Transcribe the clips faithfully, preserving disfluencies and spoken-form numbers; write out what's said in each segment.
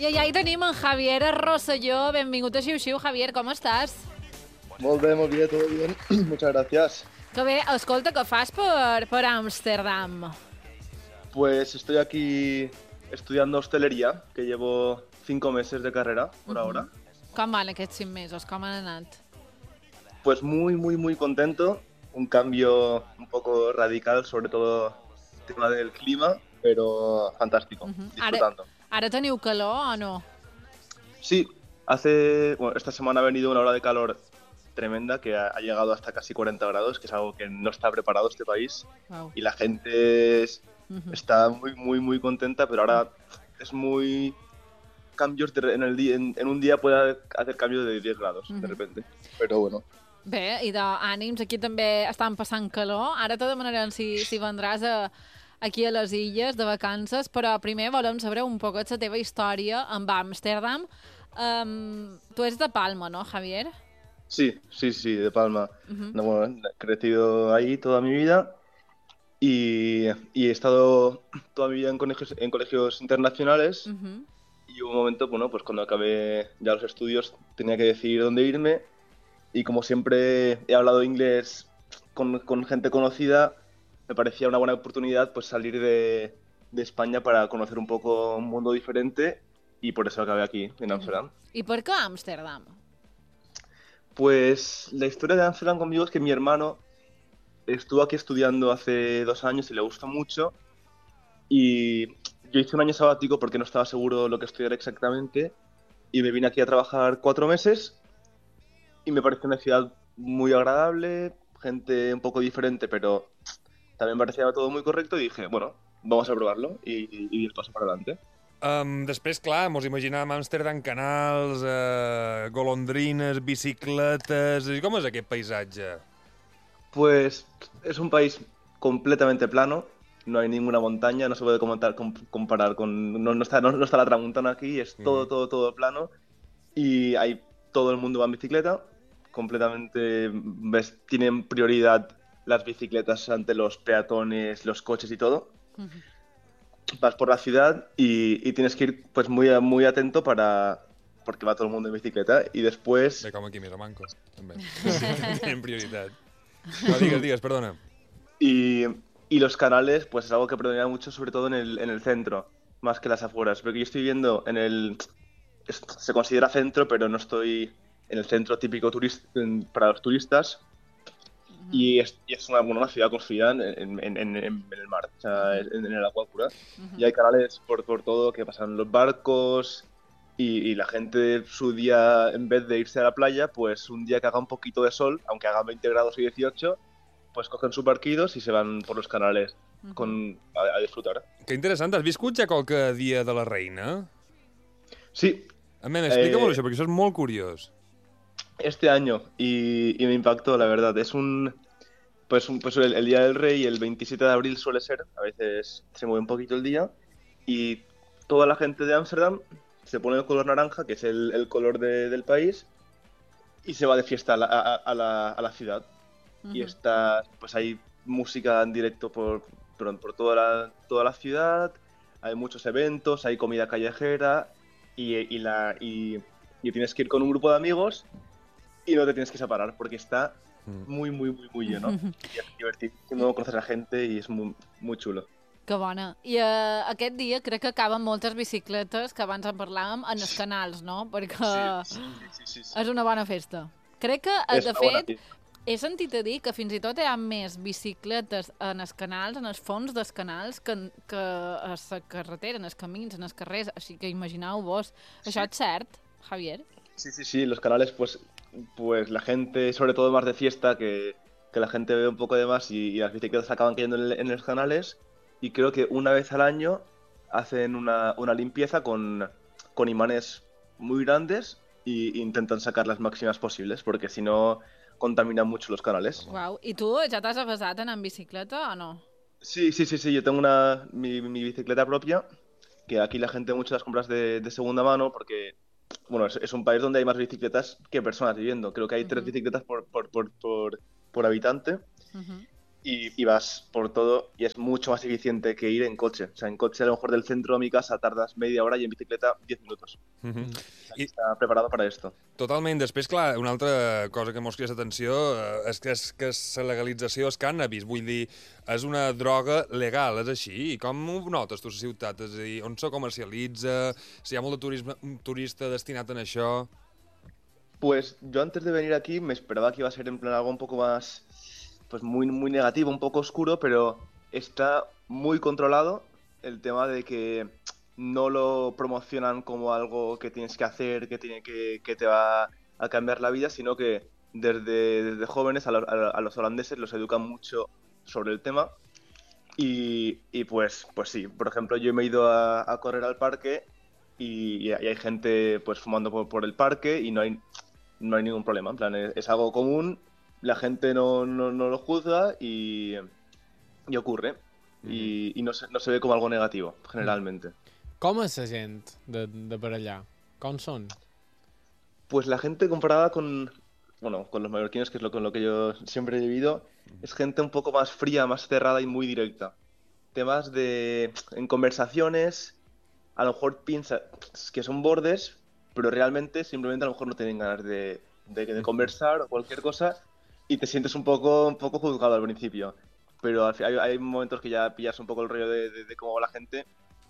I allà hi tenim en Javier Rosselló. Benvingut a Xiu Xiu. Javier, com estàs? Molt bé, molt bé, todo bien. Muchas gracias. Que bé, escolta, què fas per, per Amsterdam? Pues estoy aquí estudiando hostelería, que llevo cinco meses de carrera por uh-huh. ahora. Com van aquests cinc mesos? Com han anat? Pues muy, muy, muy contento. Un cambio un poco radical, sobre todo el tema del clima, pero fantástico, uh-huh. disfrutando. Ara, ara teniu calor o no? Sí, hace, bueno, esta semana ha venido una ola de calor tremenda que ha, ha llegado hasta casi cuarenta grados, que es algo que no está preparado este país. Wow. Y la gente es, uh-huh. está muy, muy, muy contenta, pero ahora es muy... cambios de, en, el día, en, en un día puede hacer cambios de diez grados, uh-huh. de repente. Pero bueno. Bé, i d'ànims, aquí també estan passant calor. Ara te demanarem si, si vendràs a, aquí a les illes de vacances, però primer volem saber un poc la teva història amb Amsterdam. Um, tu ets de Palma, ¿no, Javier? Sí, sí, sí, de Palma. Uh-huh. No, bueno, he crecido ahí toda mi vida y, y he estado toda mi vida en colegios, en colegios internacionales. Uh-huh. Y hubo un momento, bueno, pues cuando acabé ya los estudios tenía que decidir dónde irme. Y como siempre he hablado inglés con, con gente conocida, me parecía una buena oportunidad pues salir de, de España para conocer un poco un mundo diferente y por eso acabé aquí, en Amsterdam. ¿Y por qué Amsterdam? Pues la historia de Amsterdam conmigo es que mi hermano estuvo aquí estudiando hace dos años y le gustó mucho. Y yo hice un año sabático porque no estaba seguro lo que estudiar exactamente y me vine aquí a trabajar cuatro meses. Y me parece una ciudad muy agradable, gente un poco diferente, pero también parecía todo muy correcto y dije, bueno, vamos a probarlo y, y, y el paso para adelante. Um, després, clar, mos imaginàvem Amsterdam, canals, uh, golondrines, bicicletes... I com és aquest paisatge? Pues es un país completamente plano, no hay ninguna montaña, no se puede comentar, comparar con... No, no, está, no, no está la tramuntana aquí, es todo, mm. todo, todo plano y hay, todo el mundo va en bicicleta. Completamente ves, tienen prioridad las bicicletas ante los peatones, los coches y todo. Uh-huh. Vas por la ciudad y, y tienes que ir pues muy, muy atento para porque va todo el mundo en bicicleta y después... Bé, com aquí, mira, mancos, també. Tienen prioridad. No, digues, digues, perdona. Y, y los canales, pues es algo que predomina mucho, sobre todo en el, en el centro, más que las afueras. Porque yo estoy viviendo en el... Es, se considera centro, pero no estoy... en el centro típico turist, para los turistas uh-huh. y, es, y es una, bueno, una ciudad construida en, en, en, en el mar, o sea, uh-huh. en, en el agua pura uh-huh. y hay canales por, por todo que pasan los barcos y, y la gente su día, en vez de irse a la playa, pues un día que haga un poquito de sol, aunque haga veinte grados y dieciocho, pues cogen sus barquitos y se van por los canales uh-huh. con, a, a disfrutar. Que interessant, has viscut ja qualque dia de la reina? Sí. Amen, explica-m'ho eh... això, perquè això és molt curiós. Este año y, y me impactó, la verdad. Es un... Pues, un, pues el, el Día del Rey, el veintisiete de abril suele ser, a veces se mueve un poquito el día, y toda la gente de Ámsterdam se pone el color naranja, que es el, el color de, del país, y se va de fiesta a la, a, a la, a la ciudad. Uh-huh. Y está, pues hay música en directo por, por, por toda, la, toda la ciudad, hay muchos eventos, hay comida callejera, y, y, la, y, y tienes que ir con un grupo de amigos y no te tienes que separar porque está muy, muy, muy, muy lleno. Y es divertidísimo, conoces a la gente y es muy, muy chulo. Que bona. I uh, aquest dia crec que acaben moltes bicicletes, que abans en parlàvem, en els canals, no? Perquè sí, sí, sí, sí, sí. és una bona festa. Crec que, és de fet, he sentit a dir que fins i tot hi ha més bicicletes en els canals, en els fons dels canals, que, que a la carretera, en els camins, en els carrers. Així que imagineu-vos. Sí. Això és cert, Javier? Sí, sí, sí. Los canales, pues... pues la gente, sobre todo más de fiesta, que, que la gente ve un poco de más y, y las bicicletas acaban cayendo en, en los canales y creo que una vez al año hacen una, una limpieza con, con imanes muy grandes e intentan sacar las máximas posibles porque si no contaminan mucho los canales. Wow. ¿Y tú ya te has avasat en bicicleta o no? Sí, sí, sí, sí. Yo tengo una, mi, mi bicicleta propia, que aquí la gente mucho las compras de, de segunda mano porque... Bueno, es, es un país donde hay más bicicletas que personas viviendo. Creo que hay uh-huh. tres bicicletas por, por, por, por, por habitante. Uh-huh. y, y vas por todo y es mucho más eficiente que ir en coche. O sea, en coche a lo mejor del centro a mi casa tardas media hora y en bicicleta diez minutos. Uh -huh. O sea, I... Està preparado para esto. Totalment. Després, clar, una altra cosa que mos crida l'atenció eh, és que, és que la legalització del cànnabis. Vull dir, és una droga legal, és així? I com ho notes tu a la ciutat? És a dir, on se comercialitza? Si hi ha molt de turisme, turista destinat en això? Pues yo antes de venir aquí me esperaba que iba a ser en plan algo un poco más, pues muy, muy negativo, un poco oscuro, pero está muy controlado el tema de que no lo promocionan como algo que tienes que hacer, que, tiene que, que te va a cambiar la vida, sino que desde, desde jóvenes a, lo, a, a los holandeses los educan mucho sobre el tema y, y pues, pues sí, por ejemplo yo me he ido a, a correr al parque y, y hay gente pues fumando por, por el parque y no hay, no hay ningún problema, en plan es, es algo común, la gente no, no, no lo juzga y, y ocurre mm. y, y no, se, no se ve como algo negativo generalmente. Com és la gent de, de per allà? Com són? Pues la gente comparada con, bueno, con los mallorquinos, que es lo con lo que yo siempre he vivido, es gente un poco más fría, más cerrada y muy directa. Temas de, en conversaciones, a lo mejor piensas que son bordes, pero realmente simplemente a lo mejor no tienen ganas de, de, de conversar o cualquier cosa y te sientes un poco, un poco juzgado al principio. Pero al, hay, hay momentos que ya pillas un poco el rollo de, de, de cómo va la gente.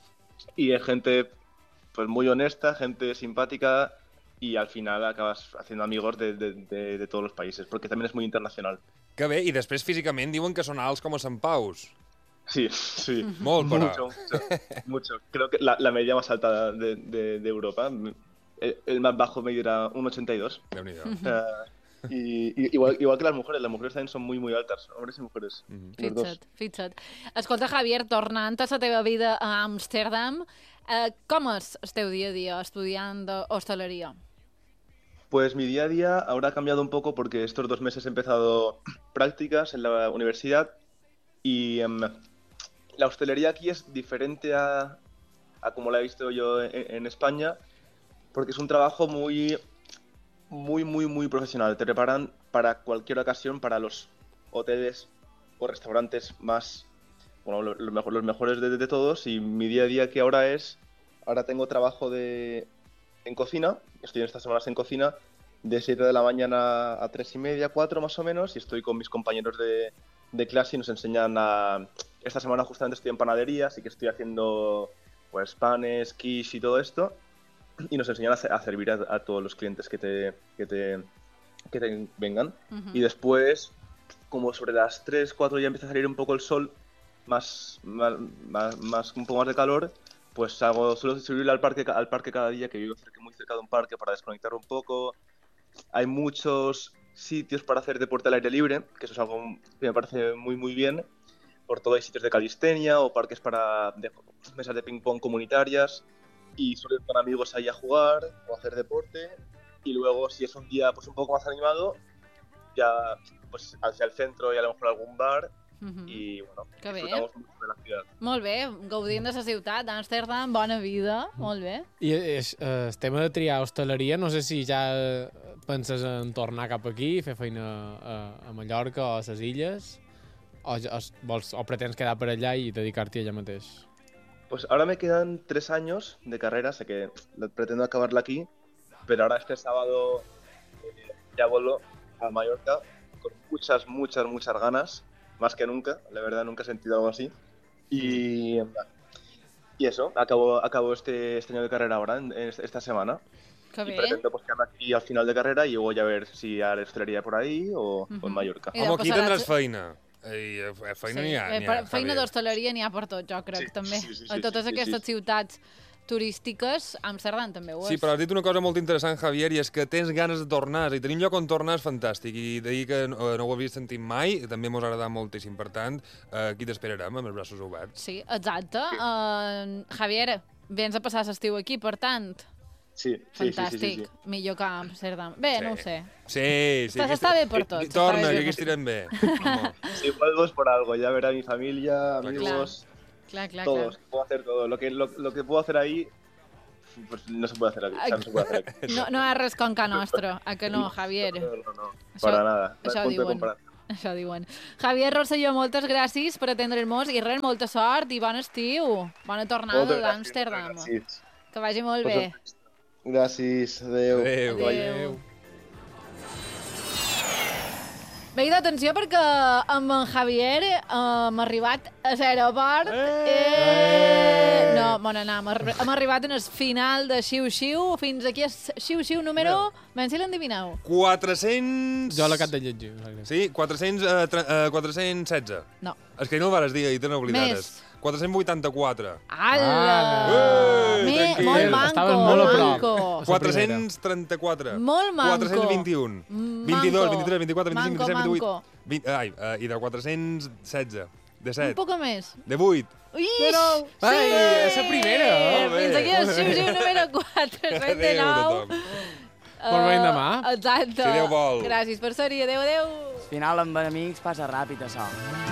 Y es gente pues muy honesta, gente simpática y al final acabas haciendo amigos de, de, de, de todos los países, porque también es muy internacional. Que bé, i després físicament diuen que són alts com a Sant Paus. Sí, sí. Molt, però... Mucho, mucho, mucho. Creo que la, la media más alta de, de, de Europa. El, el más bajo medirá un ochenta y dos. Déu-n'hi-do. Uh, y, y igual, igual que las mujeres, las mujeres también son muy, muy altas, hombres y mujeres. Mm-hmm. Fixa't, fixa't. Escolta, Javier, tornant a la teva vida a Amsterdam, eh, com és el teu dia a dia estudiant hostelería? Pues mi día a día ahora ha cambiado un poco porque estos dos meses he empezado prácticas en la universidad y um, la hostelería aquí es diferente a, a como la he visto yo en, en España porque es un trabajo muy... muy, muy, muy profesional. Te preparan para cualquier ocasión, para los hoteles o restaurantes más, bueno, los, mejor, los mejores de, de todos. Y mi día a día que ahora es, ahora tengo trabajo de, en cocina, estoy en estas semanas en cocina, de siete de la mañana a tres y media, cuatro más o menos, y estoy con mis compañeros de, de clase y nos enseñan a... Esta semana justamente estoy en panadería, así que estoy haciendo pues panes, quiche y todo esto. Y nos enseñan a, a servir a, a todos los clientes que te, que te, que te vengan. Uh-huh. Y después, como sobre las tres, cuatro ya empieza a salir un poco el sol, más, más, más, más un poco más de calor, pues hago, suelo subir al parque, al parque cada día, que vivo cerca, muy cerca de un parque para desconectar un poco. Hay muchos sitios para hacer deporte al aire libre, que eso es algo que me parece muy, muy bien. Por todo hay sitios de calistenia o parques para de, mesas de ping-pong comunitarias. Y suelo ir con amigos ahí a jugar o a hacer deporte y luego si es un día pues un poco más animado ya pues hacia el centro y a lo mejor algún bar uh-huh. y bueno, que disfrutamos bé. Mucho de la ciudad. Molt bé, gaudint de la ciutat d'Amsterdam, bona vida, molt bé. I és, el tema de triar hostaleria, no sé si ja penses en tornar cap aquí, fer feina a, a Mallorca o a les Illes o, o, vols, o pretens quedar per allà i dedicar-t'hi allà mateix? Pues ahora me quedan tres años de carrera, sé que pretendo acabarla aquí, pero ahora este sábado eh, ya vuelvo a Mallorca con muchas, muchas, muchas ganas, más que nunca, la verdad nunca he sentido algo así. Y, y eso, acabo, acabo este, este año de carrera ahora, en, en esta semana. Qué y pretendo pues, quedarme aquí al final de carrera y luego ya ver si haré hostelería por ahí o, uh-huh. o en Mallorca. Home, aquí tindràs feina. I feina sí. n'hi ha, n'hi ha. Feina d'hostaleria n'hi ha per tot, jo crec, sí, també. Sí, sí, sí, a totes sí, sí, aquestes sí. ciutats turístiques, Amsterdam també ho és. Sí, però has dit una cosa molt interessant, Javier, i és que tens ganes de tornar, i tenir un lloc on tornar és fantàstic, i d'ahir que no, no ho havies sentit mai, també m'ha agradat moltíssim. Per tant, eh, aquí t'esperarem amb els braços oberts. Sí, exacte. Uh, Javier, vens a passar l'estiu aquí, per tant... Sí, sí, fantàstic, sí, sí, sí, sí. millor que Amsterdam. Bé, sí. no ho sé. Sí, sí. Està, està bé per tots. Torna, que aquí estirem bé. Si vuelvo es por algo, ya verá mi familia, amigos, clar, clar, todos, clar. puedo hacer todo. Lo que, lo, lo que puedo hacer ahí, pues no se puede hacer aquí. O sea, no se puede hacer aquí. No, no és res con Ca Nostra, a que no, Javier? No, no, no, això, para nada. Això punto de diuen. comparación. Això diuen. Javier Rosselló, moltes gràcies per atendre'ns i res, molta sort i bon estiu. Bona tornada d'Amsterdam. Que vagi molt bé. Gràcies, adeu. Adéu. Adéu. Bé, d'atenció, perquè amb en Javier eh, hem arribat a l'aeroport. Eh! No, bon anar, hem, arri hem arribat en el final de Xiu-Xiu. Fins aquí és Xiu-Xiu número... Ben si l'endivineu. quatre-cents... Jo l'acabo de llegir. Sí, quatre-cents, eh, eh, quatre-cents setze. No. És que no ho vares dir, i te n'oblidades. Més. quatre-cents vuitanta-quatre. Ala! Ei, Me, tranquil. molt manco, Estaven molt a prop. manco. quatre-cents trenta-quatre. Molt manco. quatre-cents vint-i-un. Manco. vint-i-dos, vint-i-tres, vint-i-quatre, vint-i-cinc, Manco, vint-i-set, vint-i-vuit. manco. vint, ai, uh, i de quatre-cents setze. De Un set. poc més. De vuit. Ui, nou. Ai, és la primera. Molt bé. Fins aquí el Xiu-Xiu número quatre cents Adéu a nou. tothom. Molt bé, demà. Exacte. Si Déu vol. Gràcies per ser-hi. Adéu, adéu. Al final amb amics passa ràpid això.